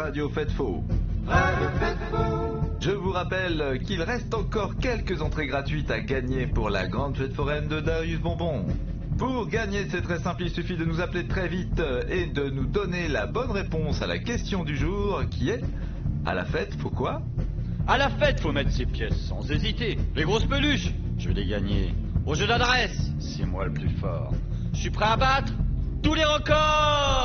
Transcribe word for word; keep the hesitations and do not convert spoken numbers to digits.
Radio Fête Faux. Je vous rappelle qu'il reste encore quelques entrées gratuites à gagner pour la grande fête foraine de Darius Bonbon. Pour gagner, c'est très simple, il suffit de nous appeler très vite et de nous donner la bonne réponse à la question du jour qui est: à la fête, faut quoi? À la fête, faut mettre ses pièces sans hésiter. Les grosses peluches, je vais les gagner. Au jeu d'adresse, c'est moi le plus fort. Je suis prêt à battre tous les records.